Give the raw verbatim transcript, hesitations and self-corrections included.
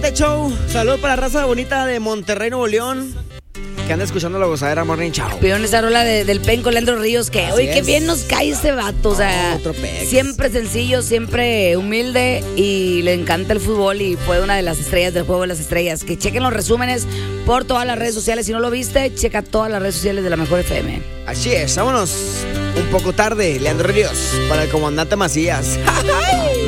excelente show. Salud para la raza bonita de Monterrey, Nuevo León, que anda escuchando la Gozadera Morning Show. Pidieron esa rola de, del Pen con Leandro Ríos, que hoy qué bien nos cae ese vato, o sea, Otro pex. siempre sencillo, siempre humilde y le encanta el fútbol y fue una de las estrellas del Juego de las Estrellas. Que chequen los resúmenes por todas las redes sociales. Si no lo viste, checa todas las redes sociales de la Mejor F M. Así es, vámonos un poco tarde, Leandro Ríos, para el comandante Macías.